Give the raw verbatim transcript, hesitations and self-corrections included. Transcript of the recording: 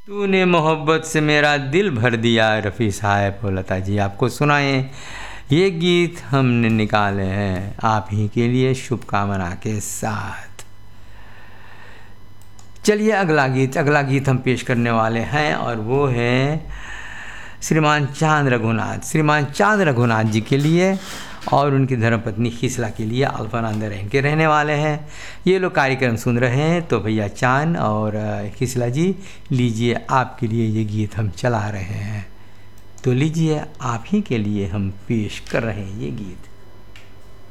तूने मोहब्बत से मेरा दिल भर दिया। रफ़ी साहब और लता जी आपको सुनाएं। ये गीत हमने निकाले हैं आप ही के लिए शुभकामना के साथ। चलिए अगला गीत अगला गीत हम पेश करने वाले हैं और वो है श्रीमान चांद रघुनाथ श्रीमान चांद रघुनाथ जी के लिए और उनकी धर्मपत्नी खिसला के लिए अल्फानंद रहन के रहने वाले हैं। ये लोग कार्यक्रम सुन रहे हैं तो भैया चांद और खिसला जी लीजिए आपके लिए ये गीत हम चला रहे हैं। तो लीजिए आप ही के लिए हम पेश कर रहे हैं ये गीत।